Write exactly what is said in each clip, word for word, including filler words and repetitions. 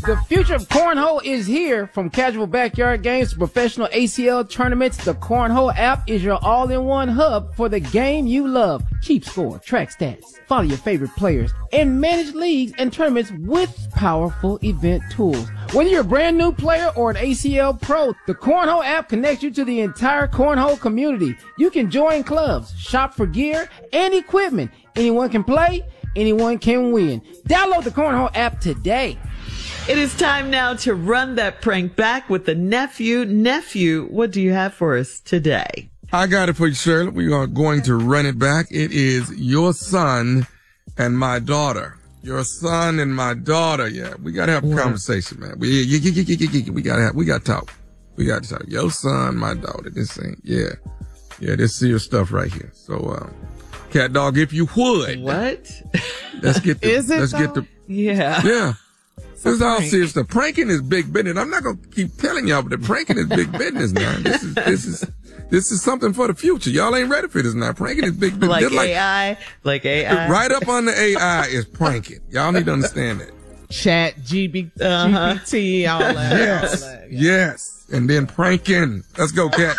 The future of cornhole is here. From casual backyard games to professional A C L tournaments, the Cornhole app is your all-in-one hub for the game you love. Keep score, track stats, follow your favorite players, and manage leagues and tournaments with powerful event tools. Whether you're a brand new player or an A C L pro, the Cornhole app connects you to the entire cornhole community. You can join clubs, shop for gear and equipment. Anyone can play, anyone can win. Download the Cornhole app today. It is time now to run that prank back with the nephew. Nephew, what do you have for us today? I got it for you, Shirley. We are going to run it back. It is your son and my daughter. Your son and my daughter. Yeah, we got to have a Wow. conversation, man. We, yeah, yeah, yeah, yeah, yeah, we got to have, we got to talk. We got to talk. Your son, my daughter. This ain't, yeah. Yeah, this serious stuff right here. So, um, Cat Dog, if you would. What? Let's get the, Is it let's though? get the, Yeah. yeah. This is all prank. serious stuff. Pranking is big business. I'm not gonna keep telling y'all, but the pranking is big business now. This is this is this is something for the future. Y'all ain't ready for this now. Pranking is big business. Like Just A I, like A I. Right up on the A I is pranking. Y'all need to understand that. Chat, G B, Uh-huh. G P T, all that. Yes, all that. yes, and then pranking. Let's go, Cat.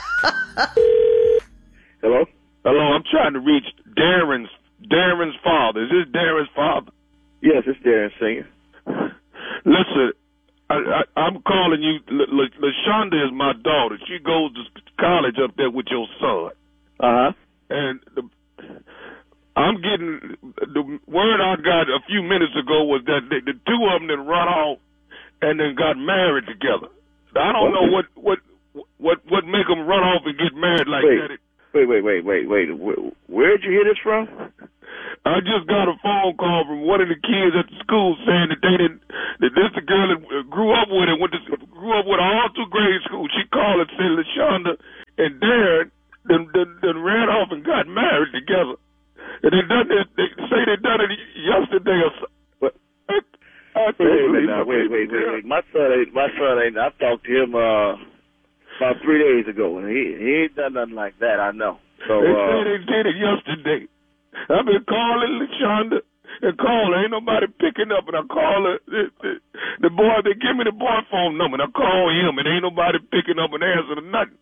Hello? Hello, I'm trying to reach Darren's Darren's father. Is this Darren's father? Yes, it's Darren Singer. Listen, I, I, I'm calling you. L- L- LaShonda is my daughter. She goes to college up there with your son. Uh-huh. And the, I'm getting, the word I got a few minutes ago was that the, the two of them then run off and then got married together. I don't know what, what, what, what make them run off and get married like Wait. that. Wait, wait, wait, wait, wait. Where, where'd you hear this from? I just got a phone call from one of the kids at the school saying that they didn't, that this the girl that grew up with and went to, grew up with her all through grade school. She called and said LaShonda and Darren then, then, then ran off and got married together. And they done it, they say they done it yesterday or so. What? I, I Wait, wait, now, wait, wait, wait, wait. My son ain't, my son ain't, I talked to him, uh, about three days ago, and he, he ain't done nothing like that, I know. So, They uh, say they did it yesterday. I've been calling LaShonda and calling. Ain't nobody picking up. And I call her, the, the, the boy, they give me the boy phone number. And I call him, and ain't nobody picking up and answering nothing.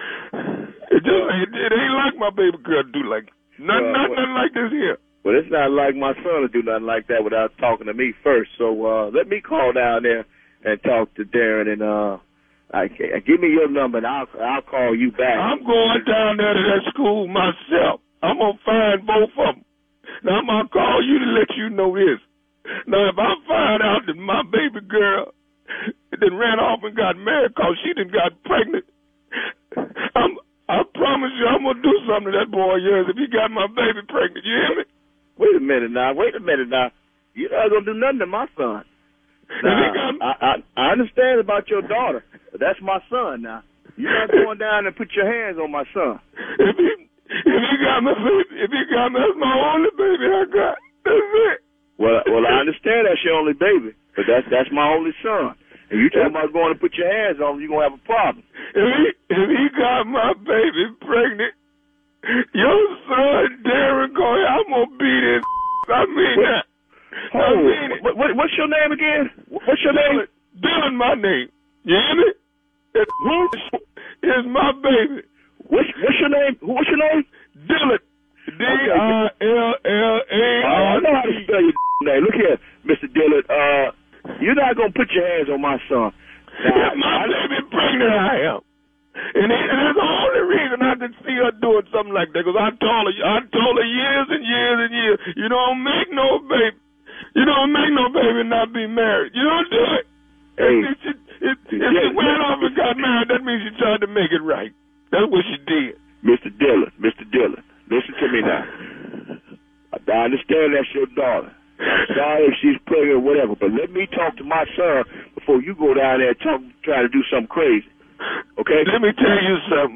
It just ain't, it ain't like my baby girl do like, nothing, Well, nothing, well- nothing like this here. well, it's not like my son to do nothing like that without talking to me first. So, uh, let me call down there and talk to Darren, and, uh, I, give me your number, and I'll, I'll call you back. I'm going down there to that school myself. I'm going to find both of them. Now, I'm going to call you to let you know this. Now, if I find out that my baby girl then ran off and got married because she done got pregnant, I'm, I promise you I'm going to do something to that boy of yours if he got my baby pregnant. You hear me? Wait a minute now, wait a minute now. You're not going to do nothing to my son. Now, I, I, I understand about your daughter, but that's my son now. You're not going down and put your hands on my son. If he, if he got my baby, if he got me, that's my only baby I got. That's it. Well, well, I understand that's your only baby, but that's that's my only son. And you talking about going to put your hands on him, you're going to have a problem. If he, if he got my baby pregnant, your son, Darren, going, I'm going to beat his I mean What? that. I Oh, mean it. what, what, what's your name again? What's your name? Dylan, my name. You hear me? It is my baby. What's, what's your name? What's your name? Dylan. D I L L A I R know how to spell your name. Look here, Mister Dillard. Uh, you're not gonna put your hands on my son. Now, If my baby pregnant, I am. And, it, and that's the only reason I could see her doing something like that. Because I told her, I told her years and years and years, you don't make no baby. You don't make no baby and not be married. You don't do it. Hey, if she, if, if she went off and got married, that means she tried to make it right. That's what she did. Mister Dillard, Mister Dillard, listen to me now. I understand that's your daughter. I'm sorry if she's pregnant or whatever, but let me talk to my son before you go down there and talk, try to do something crazy. Okay? Let me tell you something.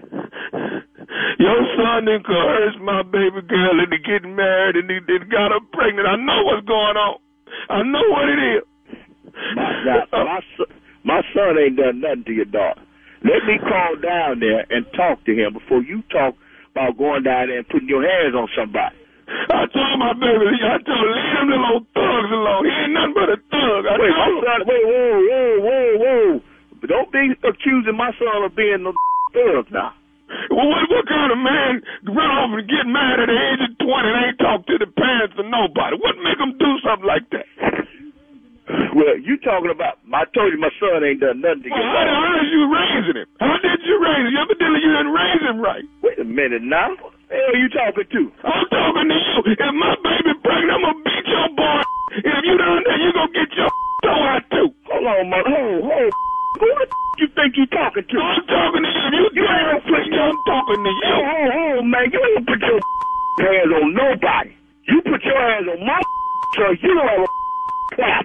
Your son done coerced my baby girl into getting married and he done got her pregnant. I know what's going on. I know what it is. My, now, my, son, my son ain't done nothing to your daughter. Let me call down there and talk to him before you talk about going down there and putting your hands on somebody. I told my baby, I told him, leave them little old thugs alone. He ain't nothing but a thug. I Wait, my son, wait, whoa, whoa, whoa, whoa. But don't be accusing my son of being no thug now. Well, what, what kind of man run off and get mad at the age of twenty and ain't talk to the parents or nobody? What make him do something like that? Well, you talking about, I told you my son ain't done nothing to Well, get how, wrong. how did you raising him? How did you raise him? Evidently you didn't raise him right. Wait a minute now. What the hell are you talking to? I'm talking to you. If my baby pregnant, I'm going to beat your boy. If you down there, you going to get your toe out too. Hold on, my, hold, hold. Who the f- you think you talking to? I'm talking to you. If you, you ain't gonna put you, I'm talking to you. Hold, hold, hold, man. You ain't put your hands on nobody. You put your hands on my so you don't have a clap.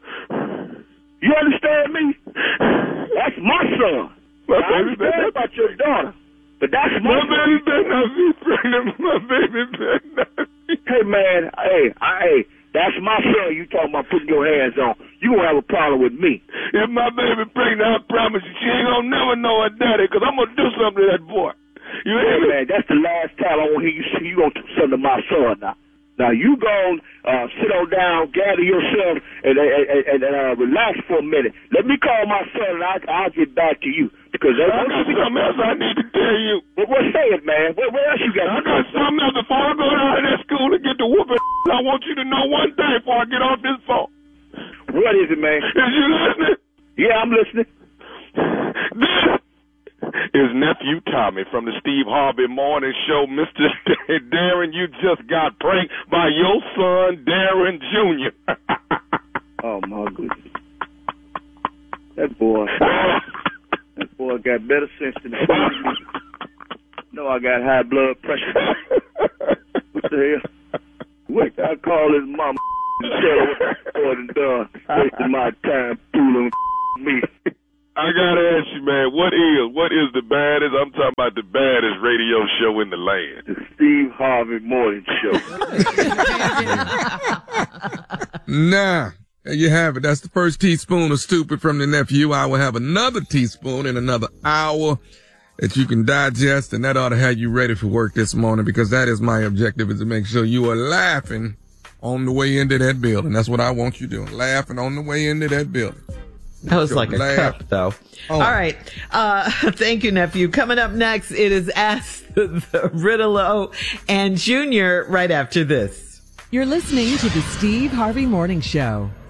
You understand me? That's my son. My I baby understand better about your daughter, but that's my, My son. baby better not be pregnant. My baby better not be. Hey, man. Hey, I, hey, that's my son you talking about putting your hands on. You gonna have a problem with me. If my baby pregnant, I promise you, she ain't gonna never know her daddy, because I'm gonna do something to that boy. You hear Hey, me? man, that's the last time I want to hear you say you gonna do something to my son now. Now, you go uh, sit on down, gather yourself, and, and, and uh, relax for a minute. Let me call my son, and I'll, I'll get back to you. Because I got something else I need to tell you. What, what say it, man? What, what else you got? I got something else before I go down to that school and get the whooping. I want you to know one thing before I get off this phone. What is it, man? Is you listening? Yeah, I'm listening. This is Nephew Tommy from the Steve Harvey Morning Show. Mister Darren, you just got pranked by your son, Darren Junior Oh, my goodness. That boy, that boy got better sense than me. No, I got high blood pressure. What the hell? Wait, I call his mama and tell her what the boy done done. Wasting my time fooling me. I gotta ask you, man, what is what is the baddest? I'm talking about the baddest radio show in the land. The Steve Harvey Morning Show. Nah, there you have it. That's the first teaspoon of stupid from the nephew. I will have another teaspoon in another hour that you can digest, and that ought to have you ready for work this morning, because that is my objective, is to make sure you are laughing on the way into that building. That's what I want you doing, laughing on the way into that building. That was Sure, like a laugh. cup, though. Oh. All right. Uh, thank you, nephew. Coming up next, it is Ask the, the Riddle-O and Junior right after this. You're listening to the Steve Harvey Morning Show.